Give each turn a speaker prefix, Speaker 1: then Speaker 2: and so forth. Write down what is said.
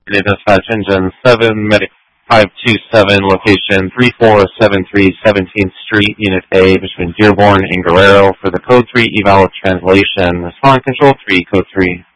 Speaker 1: Dispatch Engine 7, Medic 527, location 3473 17th Street, Unit A, between Dearborn and Guerrero for the Code 3 eval of translation. Respond Control 3, Code 3.